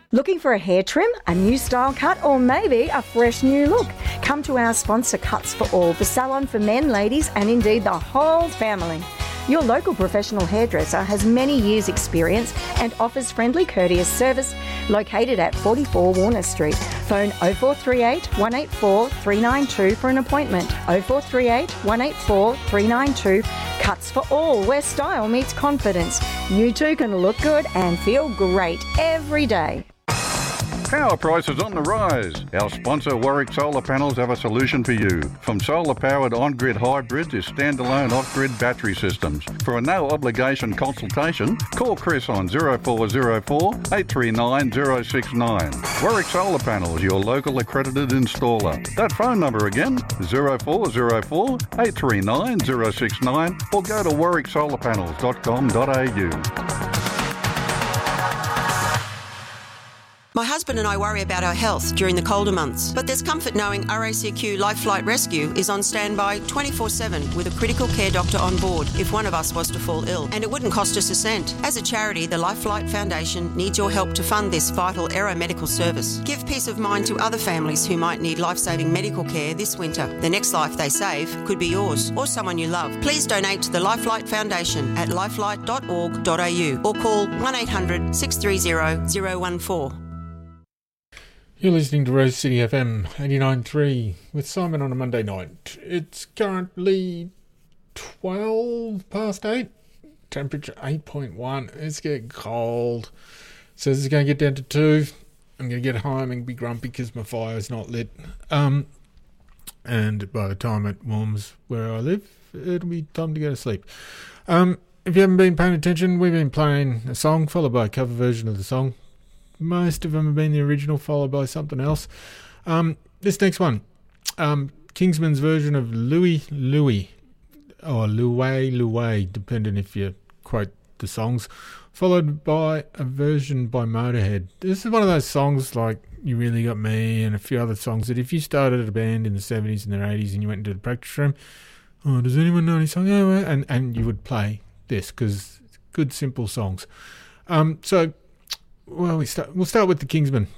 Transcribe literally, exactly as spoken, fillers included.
Looking for a hair trim, a new style cut, or maybe a fresh new look? Come to our sponsor, Cuts for All, the salon for men, ladies, and indeed the whole family. Your local professional hairdresser has many years' experience and offers friendly, courteous service located at forty-four Warner Street. Phone oh four three eight, one eight four, three nine two for an appointment. oh four three eight, one eight four, three nine two. Cuts for All, where style meets confidence. You too can look good and feel great every day. Power prices on the rise. Our sponsor Warwick Solar Panels have a solution for you. From solar-powered on-grid hybrids to standalone off-grid battery systems. For a no-obligation consultation, call Chris on oh four oh four, eight three nine, oh six nine. Warwick Solar Panels, your local accredited installer. That phone number again, oh four oh four, eight three nine, oh six nine, or go to warwick solar panels dot com dot a u. My husband and I worry about our health during the colder months, but there's comfort knowing R A C Q Life Flight Rescue is on standby twenty-four seven with a critical care doctor on board if one of us was to fall ill, and it wouldn't cost us a cent. As a charity, the Life Flight Foundation needs your help to fund this vital aeromedical service. Give peace of mind to other families who might need life-saving medical care this winter. The next life they save could be yours or someone you love. Please donate to the Life Flight Foundation at lifelight dot org dot a u or call one eight hundred, six three zero, zero one four. You're listening to Rose City F M eighty-nine point three with Simon on a Monday night. It's currently twelve past eight, temperature eight point one. It's getting cold. Says it's going to get down to two. I'm going to get home and be grumpy because my fire's not lit. Um, and by the time it warms where I live, it'll be time to go to sleep. Um, if you haven't been paying attention, we've been playing a song followed by a cover version of the song. Most of them have been the original, followed by something else. Um, this next one, um, Kingsman's version of Louie Louie, or Louie Louie, depending if you quote the songs, followed by a version by Motorhead. This is one of those songs like You Really Got Me and a few other songs that if you started a band in the seventies and the eighties and you went into the practice room, oh, does anyone know any song? Oh, and, and you would play this because it's good, simple songs. Um, so... Well, we start, we'll start with the Kingsmen.